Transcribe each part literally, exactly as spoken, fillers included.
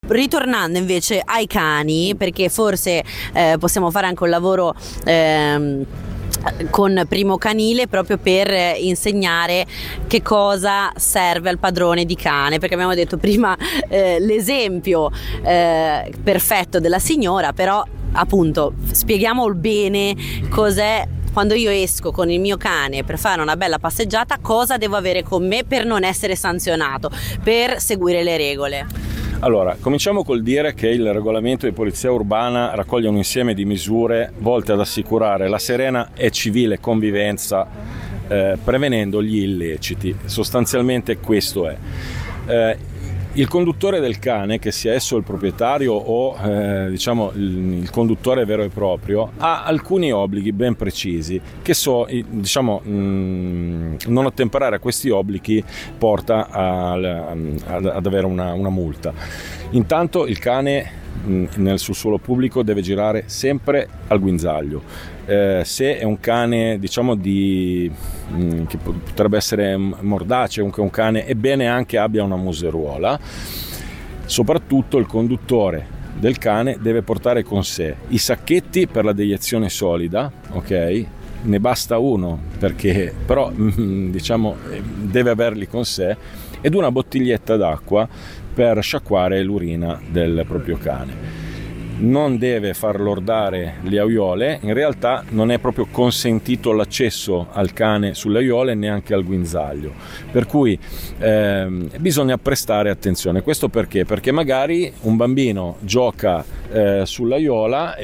Ritornando invece ai cani, perché forse eh, possiamo fare anche un lavoro ehm, con Primo Canile proprio per insegnare che cosa serve al padrone di cane, perché abbiamo detto prima eh, l'esempio eh, perfetto della signora, però appunto spieghiamo bene cos'è. Quando io esco con il mio cane per fare una bella passeggiata, cosa devo avere con me per non essere sanzionato, per seguire le regole? Allora, cominciamo col dire che il regolamento di polizia urbana raccoglie un insieme di misure volte ad assicurare la serena e civile convivenza, eh, prevenendo gli illeciti. Sostanzialmente questo è. Eh, il conduttore del cane, che sia esso il proprietario o eh, diciamo il, il conduttore vero e proprio, ha alcuni obblighi ben precisi che so, diciamo mh, non ottemperare a questi obblighi porta al, ad, ad avere una, una multa. Intanto il cane nel sul suolo pubblico deve girare sempre al guinzaglio. Eh, se è un cane diciamo di mh, che potrebbe essere mordace, comunque un cane, è bene anche abbia una museruola. Soprattutto il conduttore del cane deve portare con sé i sacchetti per la deiezione solida, ok? Ne basta uno, perché però mh, diciamo deve averli con sé, ed una bottiglietta d'acqua per sciacquare l'urina del proprio cane. Non deve far lordare le aiuole, in realtà non è proprio consentito l'accesso al cane sulle aiuole, neanche al guinzaglio, per cui eh, bisogna prestare attenzione. Questo perché? Perché magari un bambino gioca eh, sull'aiuola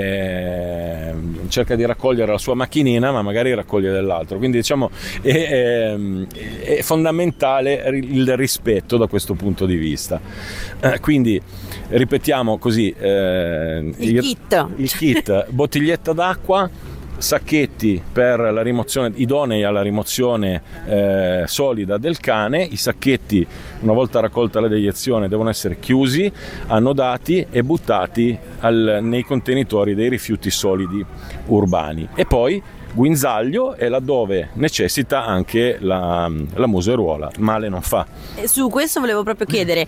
e cerca di raccogliere la sua macchinina, ma magari raccoglie dell'altro, quindi diciamo è, è, è fondamentale il rispetto da questo punto di vista. Eh, quindi ripetiamo così, eh, il, il kit il kit bottiglietta d'acqua, sacchetti per la rimozione, idonei alla rimozione eh, solida del cane. I sacchetti, una volta raccolta la deiezione, devono essere chiusi, annodati e buttati al, nei contenitori dei rifiuti solidi urbani. E poi guinzaglio è laddove necessita anche la, la museruola, male non fa. Su questo volevo proprio chiedere,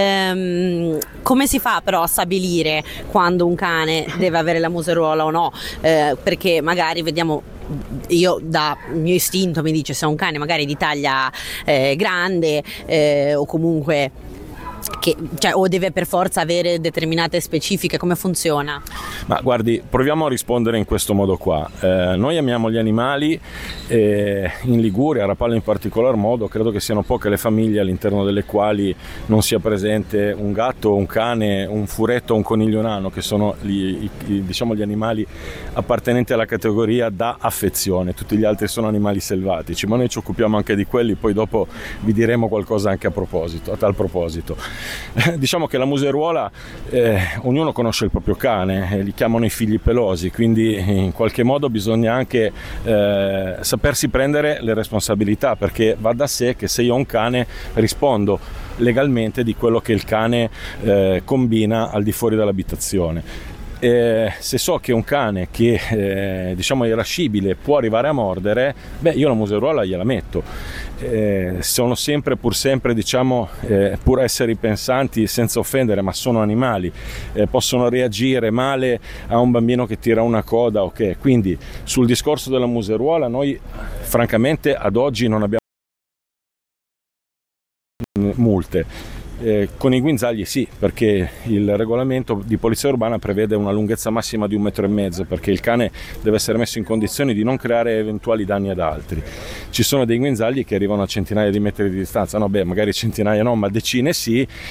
ehm, come si fa però a stabilire quando un cane deve avere la museruola o no? Eh, perché magari vediamo, io da mio istinto mi dice se è un cane magari di taglia eh, grande eh, o comunque che, cioè, o deve per forza avere determinate specifiche, come funziona? Ma guardi, proviamo a rispondere in questo modo qua. Eh, noi amiamo gli animali, eh, in Liguria, a Rapallo in particolar modo, credo che siano poche le famiglie all'interno delle quali non sia presente un gatto, un cane, un furetto o un coniglio nano, che sono gli, i, diciamo, gli animali appartenenti alla categoria da affezione. Tutti gli altri sono animali selvatici, ma noi ci occupiamo anche di quelli, poi dopo vi diremo qualcosa anche a proposito, a tal proposito. Diciamo che la museruola, eh, ognuno conosce il proprio cane, eh, li chiamano i figli pelosi, quindi in qualche modo bisogna anche eh, sapersi prendere le responsabilità, perché va da sé che se io ho un cane rispondo legalmente di quello che il cane eh, combina al di fuori dell'abitazione. Eh, se so che un cane che eh, diciamo è irascibile può arrivare a mordere, beh, io la museruola gliela metto. Eh, sono sempre pur sempre diciamo eh, pur esseri pensanti, senza offendere, ma sono animali, eh, possono reagire male a un bambino che tira una coda, ok? Quindi sul discorso della museruola noi francamente ad oggi non abbiamo multe. Eh, con i guinzagli sì, perché il regolamento di polizia urbana prevede una lunghezza massima di un metro e mezzo, perché il cane deve essere messo in condizioni di non creare eventuali danni ad altri. Ci sono dei guinzagli che arrivano a centinaia di metri di distanza, no beh, magari centinaia no, ma decine sì,